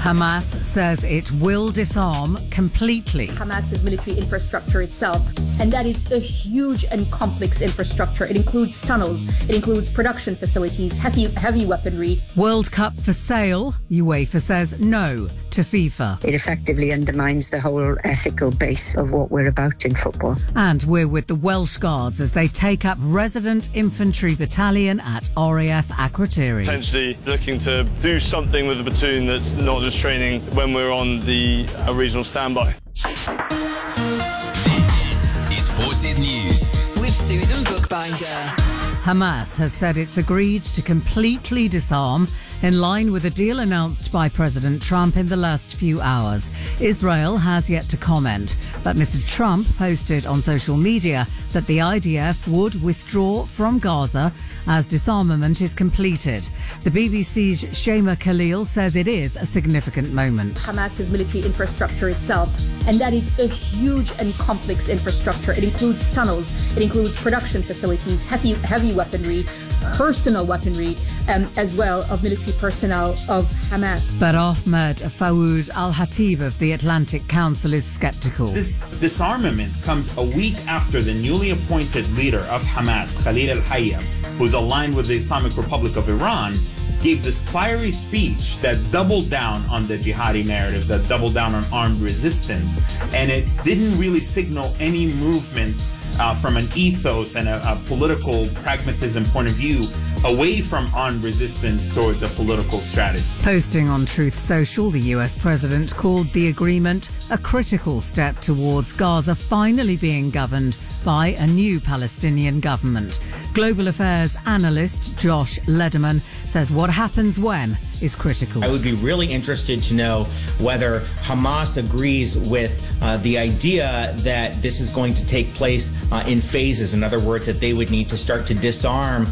Hamas says it will disarm completely. Hamas's military infrastructure itself, and that is a huge and complex infrastructure. It includes tunnels, it includes production facilities, heavy weaponry. World Cup for sale. UEFA says no to FIFA. It effectively undermines the whole ethical base of what we're about in football. And we're with the Welsh Guards as they take up Resident Infantry Battalion at RAF Akrotiri. Potentially looking to do something with the platoon that's not just training when we're on the regional standby. This is Forces News with Susan Bookbinder. Hamas has said it's agreed to completely disarm in line with a deal announced by President Trump in the last few hours. Israel has yet to comment, but Mr. Trump posted on social media that the IDF would withdraw from Gaza as disarmament is completed. The BBC's Shema Khalil says it is a significant moment. Hamas's military infrastructure itself, and that is a huge and complex infrastructure. It includes tunnels, it includes production facilities, heavy weaponry, personal weaponry, as well of military personnel of Hamas. But Ahmed Fawad Al-Hatib of the Atlantic Council is sceptical. This disarmament comes a week after the newly appointed leader of Hamas, Khalil al-Hayya, who's aligned with the Islamic Republic of Iran, gave this fiery speech that doubled down on the jihadi narrative, that doubled down on armed resistance, and it didn't really signal any movement from an ethos and a political pragmatism point of view away from armed resistance towards a political strategy. Posting on Truth Social, the US president called the agreement a critical step towards Gaza finally being governed by a new Palestinian government. Global affairs analyst Josh Lederman says what happens when is critical. I would be really interested to know whether Hamas agrees with the idea that this is going to take place in phases. In other words, that they would need to start to disarm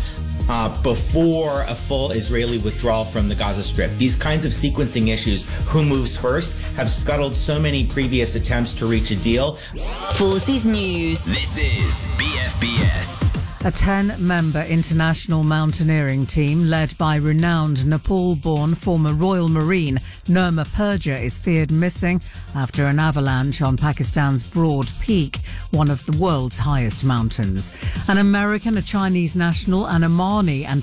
before a full Israeli withdrawal from the Gaza Strip. These kinds of sequencing issues, who moves first, have scuttled so many previous attempts to reach a deal. Forces News. This is BFBS. A 10-member international mountaineering team led by renowned Nepal-born former Royal Marine Nirma Purja is feared missing after an avalanche on Pakistan's Broad Peak, one of the world's highest mountains. An American, a Chinese national, an Omani and